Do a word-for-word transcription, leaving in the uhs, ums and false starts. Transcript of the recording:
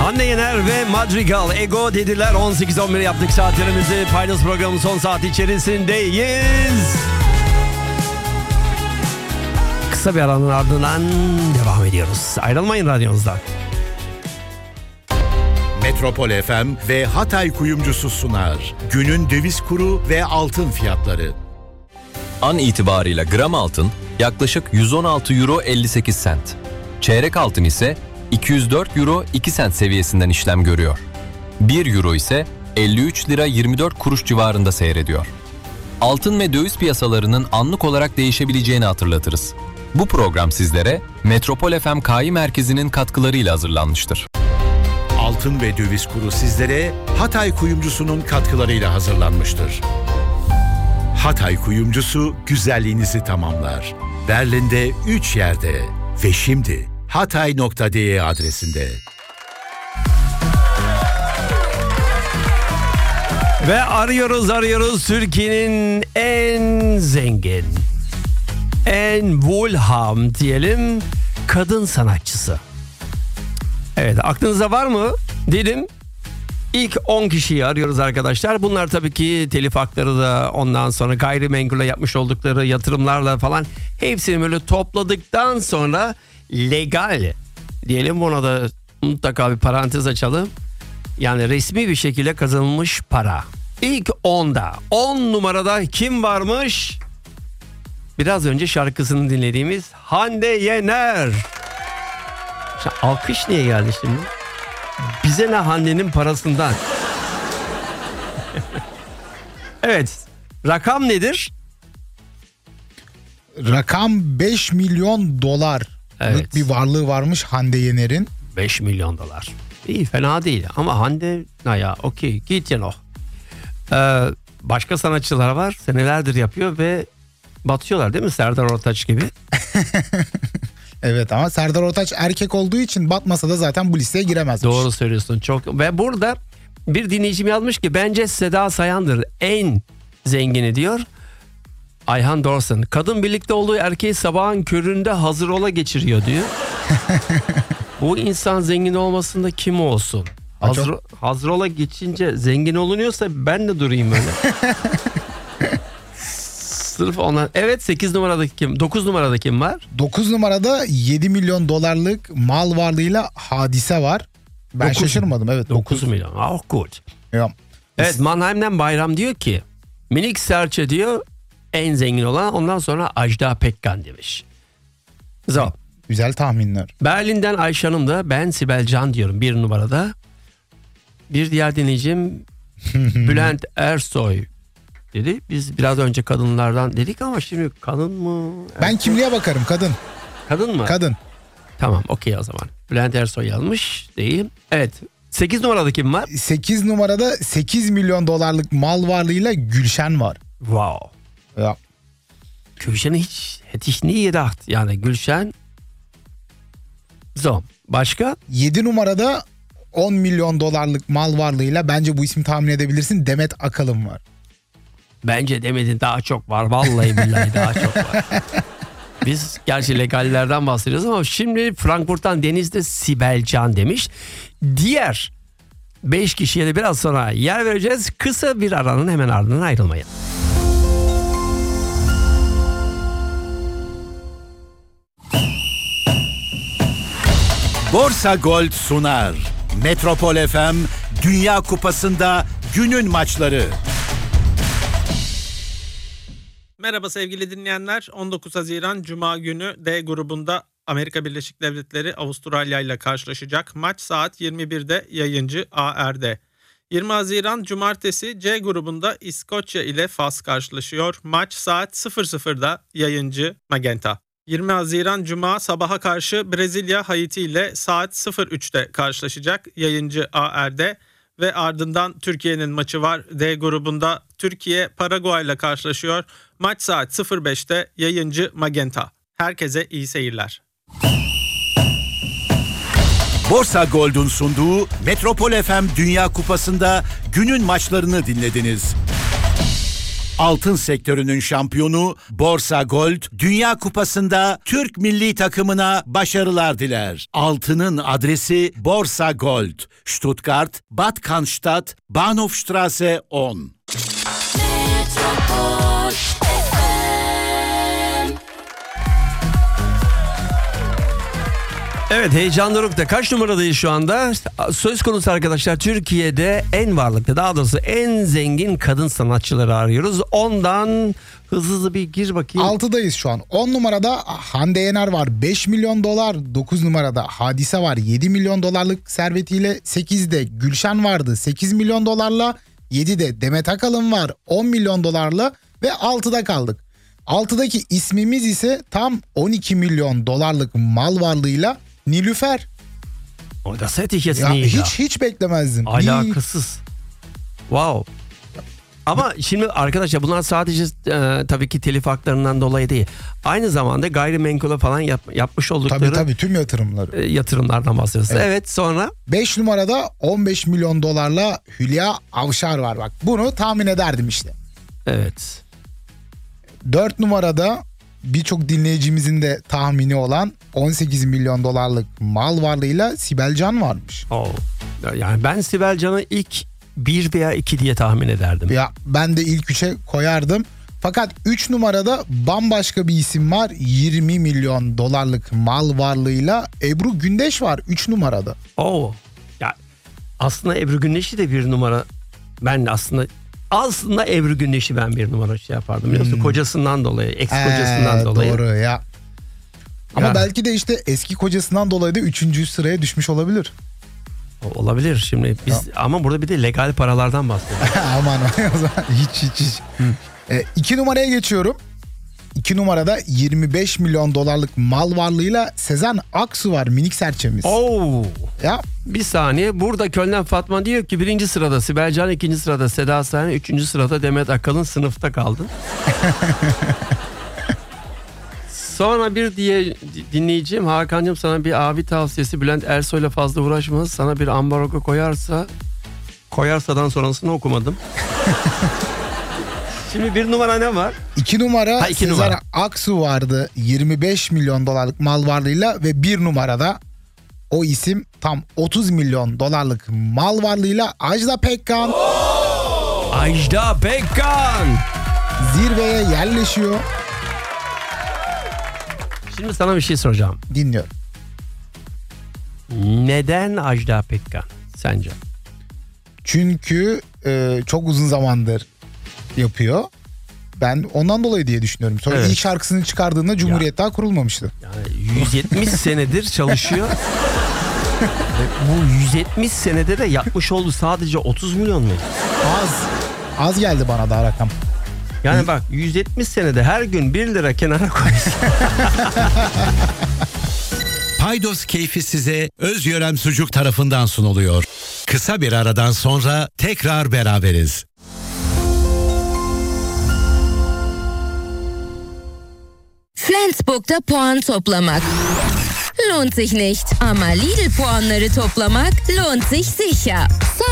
Hande Yener ve Madrigal Ego dediler. on sekiz on bir yaptık saatlerimizi. Paydos programının son saati içerisindeyiz. Kısa bir aranın ardından devam ediyoruz. Ayrılmayın radyonuzdan. Metropol F M ve Hatay Kuyumcusu sunar. Günün döviz kuru ve altın fiyatları. An itibarıyla gram altın yaklaşık yüz on altı euro elli sekiz sent. Çeyrek altın ise iki yüz dört euro iki sent seviyesinden işlem görüyor. bir euro ise elli üç lira yirmi dört kuruş civarında seyrediyor. Altın ve döviz piyasalarının anlık olarak değişebileceğini hatırlatırız. Bu program sizlere Metropol F M K I Merkezi'nin katkılarıyla hazırlanmıştır. Altın ve döviz kuru sizlere Hatay Kuyumcusu'nun katkılarıyla hazırlanmıştır. Hatay Kuyumcusu güzelliğinizi tamamlar. Berlin'de üç yerde ve şimdi hatay nokta de adresinde. Ve arıyoruz arıyoruz Türkiye'nin en zengin, en vulham diyelim kadın sanatçısı. Evet, aklınızda var mı? Dedim. İlk on kişiyi arıyoruz arkadaşlar. Bunlar tabii ki telif hakları da, ondan sonra gayrimenkule yapmış oldukları yatırımlarla falan hepsini böyle topladıktan sonra legal diyelim, buna da mutlaka bir parantez açalım. Yani resmi bir şekilde kazanılmış para. İlk onda on numarada kim varmış? Biraz önce şarkısını dinlediğimiz Hande Yener. Şimdi alkış niye geldi şimdi? Bize ne Hande'nin parasından? Evet. Rakam nedir? Rakam beş milyon dolarlık Evet. bir varlığı varmış Hande Yener'in. beş milyon dolar. İyi, fena değil ama Hande na ya okey git ya no. Ee, başka sanatçılar var, senelerdir yapıyor ve batıyorlar değil mi, Serdar Ortaç gibi? Evet, ama Serdar Ortaç erkek olduğu için batmasa da zaten bu listeye giremezmiş. Doğru söylüyorsun çok. Ve burada bir dinleyicim yazmış ki bence Seda Sayan'dır en zengini diyor. Ayhan Dorsan, kadın birlikte olduğu erkeği sabahın köründe hazır ola geçiriyor diyor. Bu insan zengin olmasında kim olsun? Hazır, çok... hazır ola geçince zengin olunuyorsa ben de durayım öyle. Sırf ona. Evet, sekiz numaradaki kim? dokuz numarada kim var? dokuz numarada yedi milyon dolarlık mal varlığıyla Hadise var. Ben dokuz şaşırmadım. Evet, dokuz milyon. Oh good. Ya. Evet, Mannheim'den Bayram diyor ki Minik Serçe diyor en zengin olan, ondan sonra Ajda Pekkan demiş. So. Güzel tahminler. Berlin'den Ayşe Hanım da ben Sibel Can diyorum bir numarada. Bir diğer dinleyicim Bülent Ersoy dedi. Biz biraz önce kadınlardan dedik ama şimdi kadın mı? Ben kimliğe bakarım, kadın. Kadın mı? Kadın. Tamam, okey o zaman. Bülent Ersoy yazmış değil. Evet. sekiz numarada kim var? sekiz numarada sekiz milyon dolarlık mal varlığıyla Gülşen var. Wow. Ya. Gülşen'i hiç, hiç nie gedacht. Yani Gülşen. So. Başka? yedi numarada on milyon dolarlık mal varlığıyla, bence bu ismi tahmin edebilirsin, Demet Akalın var. Bence Demet'in daha çok var. Vallahi billahi daha çok var. Biz gerçi legallerden bahsediyoruz ama şimdi Frankfurt'tan Deniz'de Sibel Can demiş. Diğer beş kişiye de biraz sonra yer vereceğiz. Kısa bir aranın hemen ardından ayrılmayın. Borsa Gold sunar. Metropol F M Dünya Kupası'nda günün maçları. Merhaba sevgili dinleyenler. on dokuz Haziran Cuma günü D grubunda Amerika Birleşik Devletleri Avustralya ile karşılaşacak. Maç saat yirmi birde yayıncı A R'de. yirmi Haziran Cumartesi C grubunda İskoçya ile Fas karşılaşıyor. Maç saat sıfır sıfırda yayıncı Magenta. yirmi Haziran Cuma sabaha karşı Brezilya Haiti ile saat sıfır üçte karşılaşacak. Yayıncı A R'de. Ve ardından Türkiye'nin maçı var. D grubunda Türkiye Paraguay ile karşılaşıyor. Maç saat sıfır beşte yayıncı Magenta. Herkese iyi seyirler. Borsa Gold'un sunduğu Metropol F M Dünya Kupası'nda günün maçlarını dinlediniz. Altın sektörünün şampiyonu Borsa Gold, Dünya Kupası'nda Türk milli takımına başarılar diler. Altının adresi Borsa Gold, Stuttgart, Bad Cannstatt, Bahnhofstraße on. Evet, heyecan dorukta. Kaç numaradayız şu anda? Söz konusu arkadaşlar, Türkiye'de en varlıklı, daha doğrusu en zengin kadın sanatçıları arıyoruz. Ondan hızlı hızlı bir gir bakayım. altıdayız şu an. on numarada Hande Yener var, beş milyon dolar. dokuz numarada Hadise var, yedi milyon dolarlık servetiyle. sekizde Gülşen vardı, sekiz milyon dolarla. yedide Demet Akalın var, on milyon dolarla ve altıda kaldık. altıdaki ismimiz ise tam on iki milyon dolarlık mal varlığıyla Nilüfer. O da set ikisi Ya değil hiç ya. hiç beklemezdim. Alakasız. Wow. Ama şimdi arkadaşlar bunlar sadece e, tabii ki telif haklarından dolayı değil. Aynı zamanda gayrimenkule falan yap, yapmış oldukları Tabii tabii tüm yatırımları. e, yatırımlardan bahsediyoruz. Evet. Evet. Sonra beş numarada on beş milyon dolarla Hülya Avşar var bak. Bunu tahmin ederdim işte. evet. dört numarada birçok dinleyicimizin de tahmini olan on sekiz milyon dolarlık mal varlığıyla Sibel Can varmış. Oh. Yani ben Sibel Can'ı ilk bir veya iki diye tahmin ederdim. Ya ben de ilk üçe koyardım. Fakat üç numarada bambaşka bir isim var. yirmi milyon dolarlık mal varlığıyla Ebru Gündeş var üç numarada. Oh. Ya aslında Ebru Gündeş'i de bir numara. Ben aslında aslında Ebru Gündeş'i ben bir numara şey yapardım. Biliyorsun Hmm. kocasından dolayı, ex kocasından Ee, dolayı. Doğru ya. Ama Ya. belki de işte eski kocasından dolayı da üçüncü sıraya düşmüş olabilir. Olabilir şimdi biz ama burada bir de legal paralardan bahsediyoruz. Aman o zaman hiç hiç hiç. E, iki numaraya geçiyorum. İki numarada yirmi beş milyon dolarlık mal varlığıyla Sezen Aksu var, minik serçemiz. Oo. Ya Bir saniye, burada Köln'den Fatma diyor ki birinci sırada Sibel Can, ikinci sırada Seda Sayan, üçüncü sırada Demet Akalın, sınıfta kaldın. Sonra bir diye dinleyeceğim, Hakan'cığım sana bir abi tavsiyesi, Bülent Ersoy'la fazla uğraşmaz, sana bir ambargo koyarsa koyarsadan sonrasını okumadım. Şimdi bir numara ne var? iki numara Ha, iki Sezen numara. Aksu vardı, yirmi beş milyon dolarlık mal varlığıyla ve bir numarada o isim tam otuz milyon dolarlık mal varlığıyla Ajda Pekkan Ajda Pekkan. zirveye yerleşiyor. Şimdi sana bir şey soracağım. Dinliyorum. Neden Ajda Pekkan sence? Çünkü e, çok uzun zamandır yapıyor. Ben ondan dolayı diye düşünüyorum. Sonra Evet. ilk şarkısını çıkardığında Cumhuriyet daha kurulmamıştı. Yani yüz yetmiş senedir çalışıyor. Ve bu yüz yetmiş senede de yapmış olduğu sadece otuz milyon mu? Az az geldi bana da rakam. Yani bak yüz yetmiş senede her gün bir lira kenara koysun. Paydos keyfi size Özyörem Sucuk tarafından sunuluyor. Kısa bir aradan sonra tekrar beraberiz. Flensburg'da puan toplamak lohnt sich nicht, ama Lidl puanları toplamak lohnt sich sicher.